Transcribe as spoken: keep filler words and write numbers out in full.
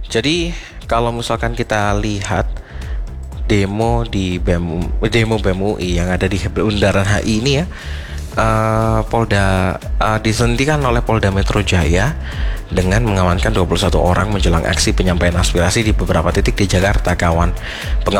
Jadi kalau misalkan kita lihat demo di B E M, demo B E M U I yang ada di Bundaran H I ini ya, uh, Polda uh, dihentikan oleh Polda Metro Jaya dengan mengamankan dua puluh satu orang menjelang aksi penyampaian aspirasi di beberapa titik di Jakarta, kawan.